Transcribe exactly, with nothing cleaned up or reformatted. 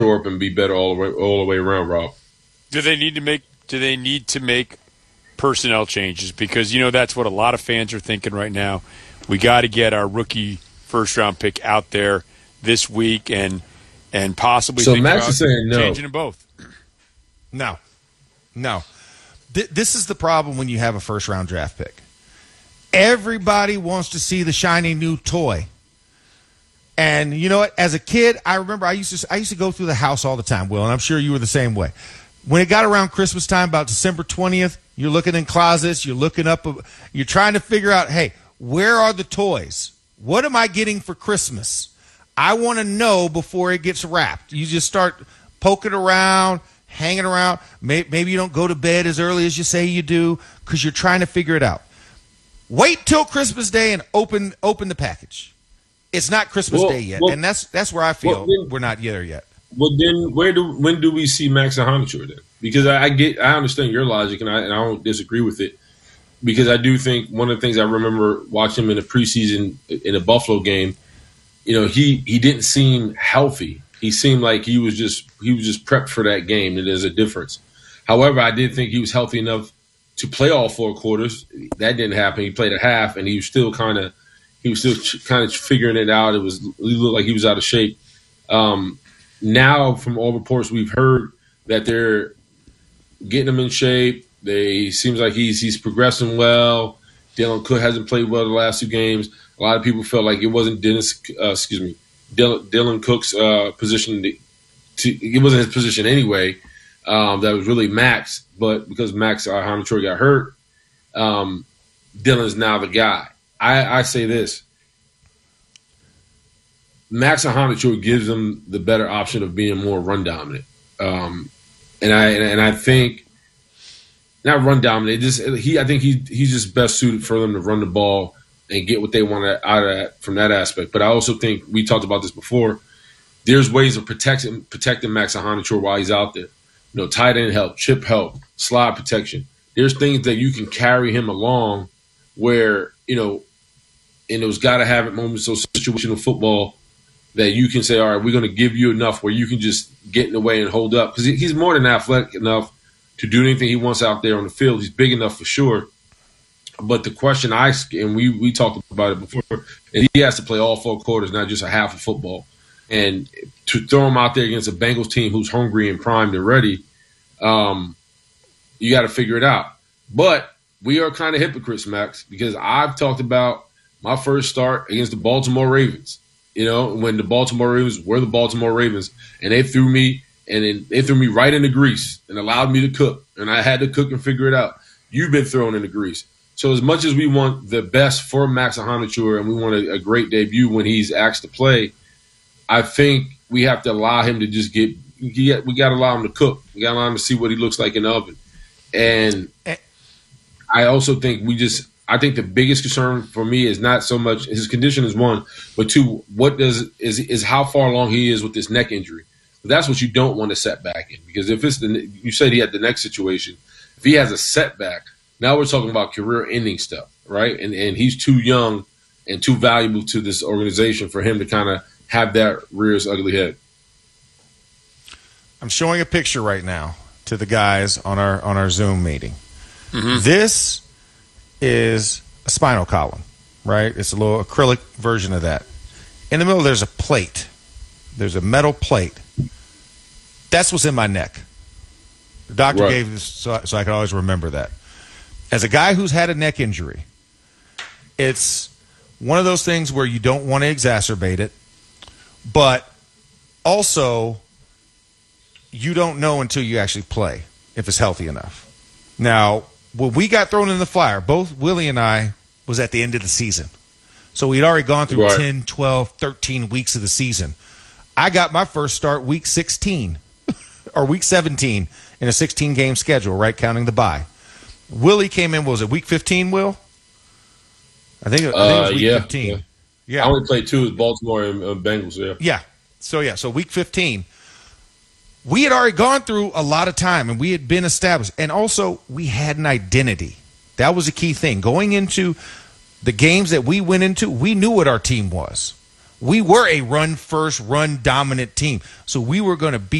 shore up and be better all the way all the way around, Rob. Do they need to make do they need to make personnel changes? Because, you know, that's what a lot of fans are thinking right now. We got to get our rookie first round pick out there this week and and possibly so think Max about is saying no. changing them both. No. No. Th- this is the problem when you have a first round draft pick. Everybody wants to see the shiny new toy. And you know what? As a kid, I remember I used to I used to go through the house all the time, Will, and I'm sure you were the same way. When it got around Christmas time, about December twentieth, you're looking in closets, you're looking up, you're trying to figure out, hey, where are the toys? What am I getting for Christmas? I want to know before it gets wrapped. You just start poking around, hanging around. Maybe you don't go to bed as early as you say you do because you're trying to figure it out. Wait till Christmas Day and open open the package. It's not Christmas well, Day yet, well, and that's that's where I feel well, then, we're not there yet. Well, then where do when do we see Max Ahanature then? Because I, I get I understand your logic, and I and I don't disagree with it. Because I do think one of the things I remember watching him in the preseason in a Buffalo game, you know, he he didn't seem healthy. He seemed like he was just he was just prepped for that game, and there's a difference. However, I did think he was healthy enough to play all four quarters. That didn't happen. He played a half, and he was still kind of he was still kind of figuring it out. It was he looked like he was out of shape. Um, now, from all reports we've heard, that they're getting him in shape. They seems like he's he's progressing well. Dylan Cook hasn't played well the last two games. A lot of people felt like it wasn't Dennis, uh, excuse me, Dylan, Dylan Cook's uh, position. To, to, it wasn't his position anyway. Um, that was really Max, but because Max Ahanature got hurt, um, Dylan's now the guy. I, I say this: Max Ahanature gives them the better option of being more run dominant, um, and I and, and I think. Not run dominant. Just he, I think he he's just best suited for them to run the ball and get what they want out of that from that aspect. But I also think we talked about this before. There's ways of protecting protecting Max Ahanature while he's out there. You know, tight end help, chip help, slide protection. There's things that you can carry him along where you know, in those gotta have it moments, so situational football that you can say, all right, we're going to give you enough where you can just get in the way and hold up because he's more than athletic enough to do anything he wants out there on the field. He's big enough for sure. But the question I – and we, we talked about it before – and he has to play all four quarters, not just a half of football. And to throw him out there against a Bengals team who's hungry and primed and ready, um, you got to figure it out. But we are kind of hypocrites, Max, because I've talked about my first start against the Baltimore Ravens. You know, when the Baltimore Ravens were the Baltimore Ravens, and they threw me – And then they threw me right into grease and allowed me to cook. And I had to cook and figure it out. You've been thrown into grease. So as much as we want the best for Max Ahanature and we want a, a great debut when he's asked to play, I think we have to allow him to just get – we got to allow him to cook. We got to allow him to see what he looks like in the oven. And I also think we just – I think the biggest concern for me is not so much – his condition is one, but two, what does – is is how far along he is with this neck injury. That's what you don't want to set back in because if it's the you said he had the next situation, if he has a setback, now we're talking about career-ending stuff, right? And and he's too young and too valuable to this organization for him to kind of have that rear his ugly head. I'm showing a picture right now to the guys on our on our Zoom meeting. Mm-hmm. This is a spinal column, right? It's a little acrylic version of that. In the middle, there's a plate. There's a metal plate. That's what's in my neck. The doctor right. gave this so, so I could always remember that. As a guy who's had a neck injury, it's one of those things where you don't want to exacerbate it, but also you don't know until you actually play if it's healthy enough. Now, when we got thrown in the fire, both Willie and I was at the end of the season. So we'd already gone through right. ten, twelve, thirteen weeks of the season. I got my first start week sixteen. Or week seventeen in a sixteen-game schedule, right, counting the bye. Willie came in, what was it, week fifteen, Will? I think, I think it was uh, week yeah, fifteen. Yeah. yeah. I only played two with Baltimore and uh, Bengals, yeah. Yeah. So, yeah, so week fifteen. We had already gone through a lot of time, and we had been established. And also, we had an identity. That was a key thing. Going into the games that we went into, we knew what our team was. We were a run first, run dominant team. So we were going to beat